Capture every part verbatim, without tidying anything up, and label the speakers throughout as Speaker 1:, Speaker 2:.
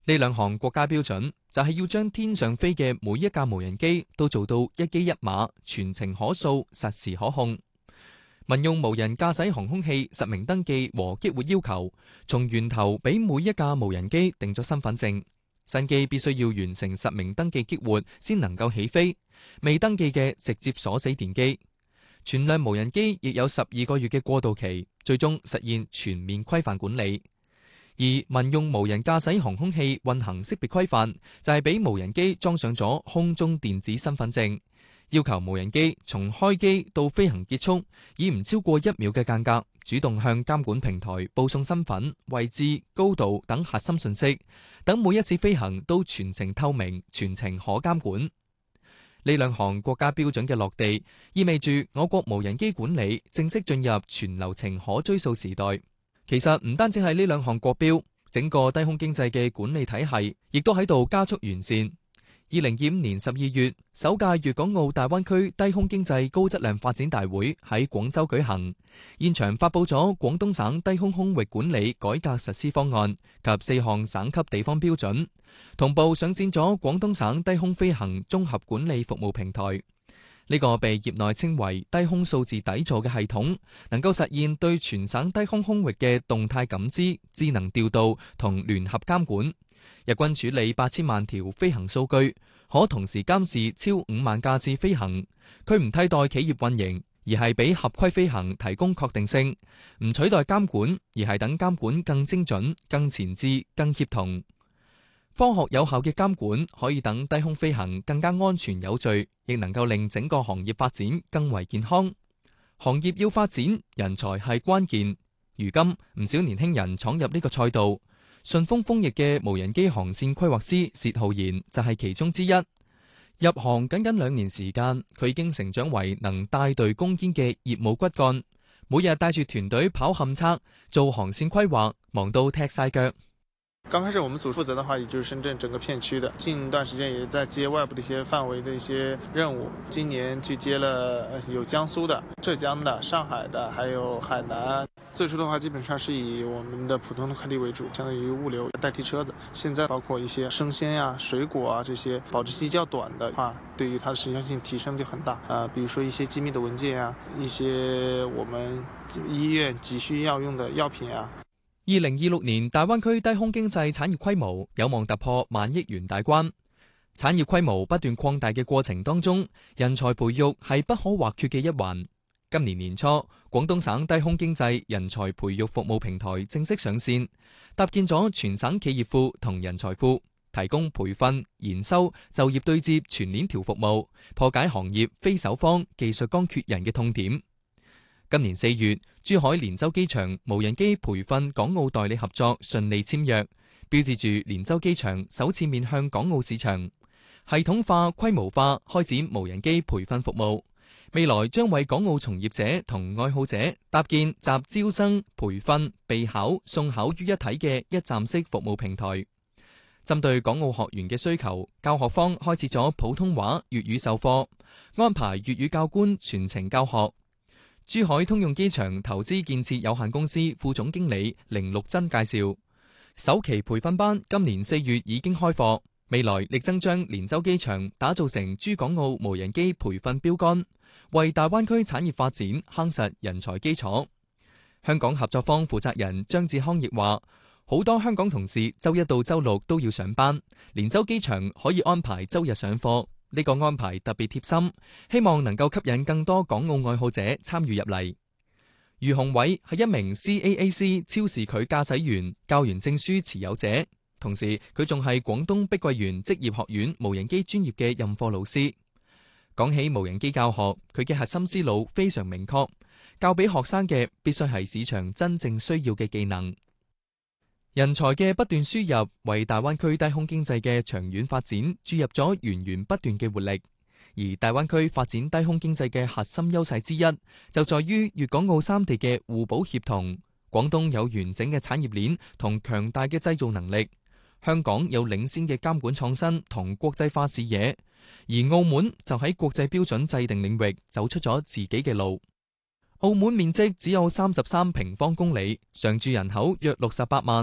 Speaker 1: 呢兩項國家標準就係要將天上飛嘅每一架無人機都做到一機一碼、全程可掃、實時可控。民用無人駕駛航空器實名登記和激活要求，從源頭俾每一架無人機定咗身份證。新機必須要完成實名登記激活先能夠起飛，未登記嘅直接鎖死電機。全量無人機亦有十二個月嘅過渡期，最終實現全面規範管理。而民用無人駕駛航空器運行識別規範就係俾無人機裝上咗空中電子身份證，要求無人機從開機到飛行結束，以唔超過一秒嘅間隔，主動向監管平台報送身份、位置、高度等核心信息，等每一次飛行都全程透明、全程可監管。呢兩項國家標準嘅落地，意味住我國無人機管理正式進入全流程可追溯時代。其實唔單止係呢兩項國標，整個低空經濟嘅管理體系亦都喺度加速完善。二零二五年十二月，首屆粵港澳大灣區低空經濟高質量發展大會喺廣州舉行，現場發佈咗廣東省低空空域管理改革實施方案及四項省級地方標準，同步上線咗廣東省低空飛行綜合管理服務平台。呢個被業內稱為低空數字底座嘅系統，能夠實現對全省低空空域嘅動態感知、智能調度同聯合監管。日均處理八千萬條飛行數據，可同時監視超五萬架次飛行。佢唔替代企業運營，而係俾合規飛行提供確定性；唔取代監管，而係等監管更精準、更前置、更協同。科學有效嘅監管可以等低空飛行更加安全有序，亦能夠令整個行業發展更為健康。行業要發展，人才係關鍵。如今唔少年輕人闖入呢個賽道，順豐豐翼嘅無人機航線規劃師薛浩然就係其中之一。入行僅僅兩年時間，佢已經成長為能帶隊攻堅嘅業務骨幹，每日帶住團隊跑勘測、做航線規劃，忙到踢晒腳。
Speaker 2: 剛開始我們組負責的話，也就是深圳整個片區的。近段時間也在接外部的一些範圍的一些任務。今年去接了有江蘇的、浙江的、上海的，還有海南。最初的話，基本上是以我們的普通的快遞為主，相當於物流代替車子。現在包括一些生鮮呀、水果啊這些保質期較短的話，對於它的時效性提升就很大。啊，比如說一些機密的文件啊，一些我們醫院急需要用的藥品啊。
Speaker 1: 二零二六年，大灣區低空經濟產業規模有望突破萬億元大關。產業規模不斷擴大嘅過程當中，人才培育係不可或缺嘅一環。今年年初，廣東省低空經濟人才培育服務平台正式上線，搭建咗全省企業庫同人才庫，提供培訓、研修、就業對接全鏈條服務，破解行業非首方、技術崗缺人嘅痛點。今年四月，珠海連州機場無人機培訓港澳代理合作順利簽約，標誌住連州機場首次面向港澳市場，系統化、規模化開展無人機培訓服務。未來將為港澳從業者同愛好者搭建集招生、培訓、備考、送考於一體嘅一站式服務平台。針對港澳學員嘅需求，教學方開設咗普通話、粵語授課，安排粵語教官全程教學。珠海通用機場投資建設有限公司副總經理凌陸珍介紹，首期培訓班今年四月已經開課，未來力爭將連州機場打造成珠港澳無人機培訓標杆，為大灣區產業發展夯實人才基礎。香港合作方負責人張志康亦話，好多香港同事周一到周六都要上班，連州機場可以安排周日上課。呢個安排特別貼心，希望能夠吸引更多港澳愛好者參與入嚟。余雄偉係一名 C A A C 超視距駕駛員教員證書持有者，同時佢仲係廣東碧桂園職業學院無人機專業嘅任課老師。講起無人機教學，佢嘅核心思路非常明確，教俾學生嘅必須係市場真正需要嘅技能。人才嘅不斷輸入，為大灣區低空經濟嘅長遠發展注入咗源源不斷嘅活力。而大灣區發展低空經濟嘅核心優勢之一，就在於粵港澳三地嘅互補協同。廣東有完整嘅產業鏈同強大嘅製造能力，香港有領先嘅監管創新同國際化視野，而澳門就喺國際標準制定領域走出咗自己嘅路。澳門面積只有三十三平方公里，常住人口約六十八萬，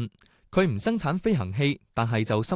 Speaker 1: 佢唔生產飛行器，但係就深